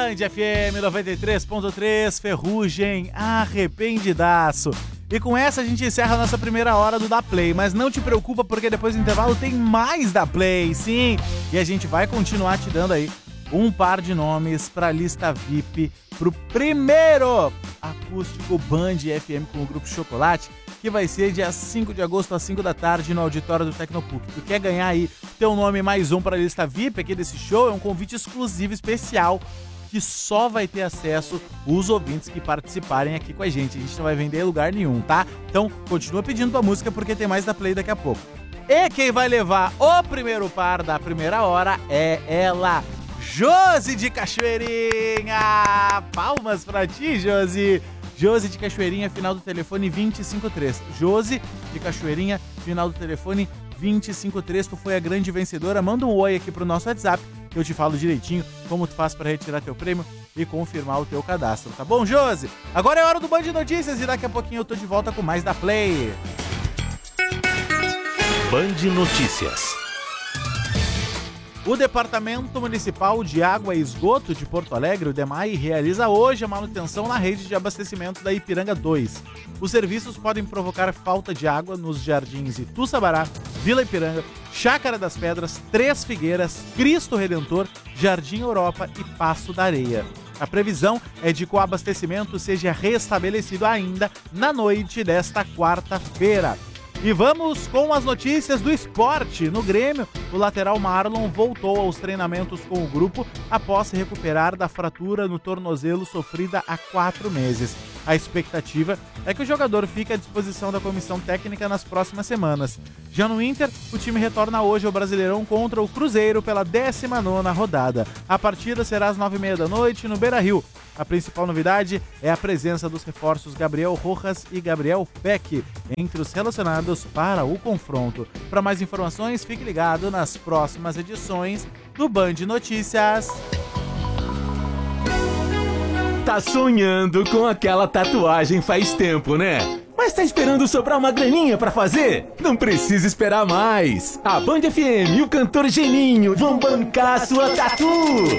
Band FM 93.3, Ferrugem, arrependidaço. E com essa a gente encerra a nossa primeira hora do Da Play, mas não te preocupa porque depois do intervalo tem mais Da Play, sim. E a gente vai continuar te dando aí um par de nomes pra lista VIP pro primeiro acústico Band FM com o Grupo Chocolate, que vai ser dia 5 de agosto às 5 da tarde no auditório do Tecnopuc. Tu quer ganhar aí teu nome mais um para a lista VIP aqui desse show? É um convite exclusivo especial que só vai ter acesso os ouvintes que participarem aqui com a gente. A gente não vai vender em lugar nenhum, tá? Então continua pedindo tua música porque tem mais Da Play daqui a pouco. E quem vai levar o primeiro par da primeira hora é ela, Josi de Cachoeirinha! Palmas pra ti, Josi! Josi de Cachoeirinha, final do telefone 253. Josi de Cachoeirinha, final do telefone 253. Tu foi a grande vencedora. Manda um oi aqui pro nosso WhatsApp que eu te falo direitinho como tu faz para retirar teu prêmio e confirmar o teu cadastro, tá bom, Josi? Agora é hora do Band Notícias e daqui a pouquinho eu tô de volta com mais Da Play. Band Notícias. O Departamento Municipal de Água e Esgoto de Porto Alegre, o DEMAI, realiza hoje a manutenção na rede de abastecimento da Ipiranga 2. Os serviços podem provocar falta de água nos jardins Ituçabará, Vila Ipiranga, Chácara das Pedras, Três Figueiras, Cristo Redentor, Jardim Europa e Passo da Areia. A previsão é de que o abastecimento seja restabelecido ainda na noite desta quarta-feira. E vamos com as notícias do esporte. No Grêmio, o lateral Marlon voltou aos treinamentos com o grupo após se recuperar da fratura no tornozelo sofrida há 4 meses. A expectativa é que o jogador fique à disposição da comissão técnica nas próximas semanas. Já no Inter, o time retorna hoje ao Brasileirão contra o Cruzeiro pela 19ª rodada. A partida será às 9h30 da noite no Beira-Rio. A principal novidade é a presença dos reforços Gabriel Rojas e Gabriel Peck entre os relacionados para o confronto. Para mais informações, fique ligado nas próximas edições do Band Notícias. Tá sonhando com aquela tatuagem faz tempo, né? Mas tá esperando sobrar uma graninha pra fazer? Não precisa esperar mais. A Band FM e o cantor Geninho vão bancar a sua tatu.